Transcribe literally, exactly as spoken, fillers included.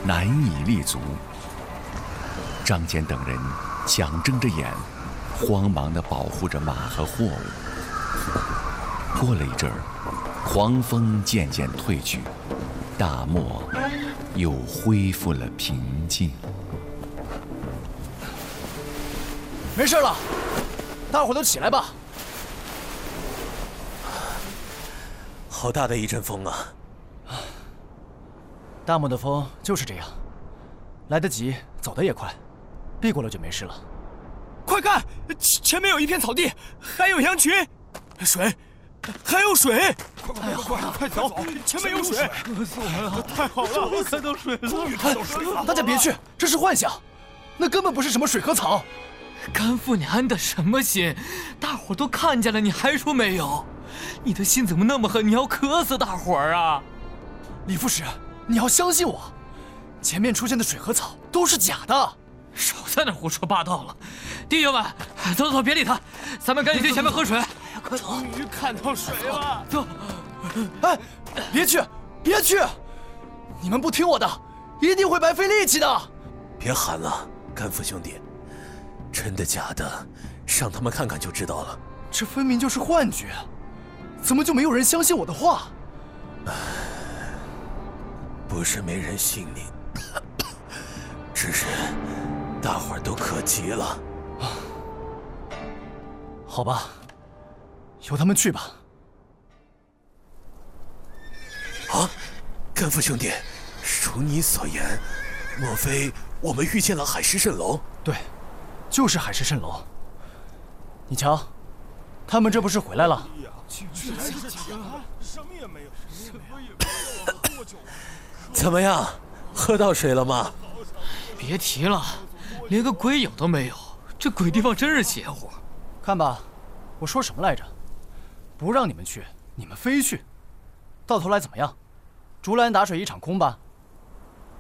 难以立足。张坚等人强睁着眼，慌忙地保护着马和货物。过了一阵儿，狂风渐渐退去，大漠又恢复了平静。 没事了，大伙都起来吧。 好大的一阵风啊！ 大漠的风就是这样，来得及，走得也快，避过了就没事了。 快看，前前面有一片草地，还有羊群，水，还有水！ 快快快快快走！ 前面有水！ 渴死我们了！ 太好了， 终于看到水了！终于看到水了！ 大家别去，这是幻想，那根本不是什么水和草。 甘父，你安的什么心？大伙都看见了，你还说没有？你的心怎么那么狠？你要渴死大伙儿啊！ 李副使，你要相信我，前面出现的水和草都是假的。 少在那胡说八道了，弟兄们，走走，别理他，咱们赶紧去前面喝水。哎呀，快走！ 终于看到水了， 走！ 哎，别去，别去！你们不听我的，一定会白费力气的。 别喊了，甘父兄弟，真的假的，让他们看看就知道了。 这分明就是幻觉，怎么就没有人相信我的话？ 不是没人信你，只是大伙儿都渴急了。 好吧，由他们去吧。 啊，甘父兄弟，如你所言，莫非我们遇见了海市蜃楼？ 对，就是海市蜃楼。你瞧，他们这不是回来了？ 什么也没有，什么也没有，多久？ 怎么样，喝到水了吗？ 别提了，连个鬼影都没有，这鬼地方真是邪乎。 看吧，我说什么来着？不让你们去，你们非去，到头来怎么样？竹篮打水一场空吧。